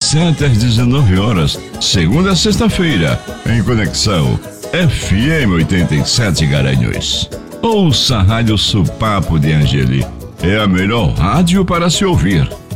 17 às 19 horas, segunda a sexta-feira, em Conexão FM 87 Garanhuns. Ouça a Rádio Supapo de Angeli. É a melhor rádio para se ouvir.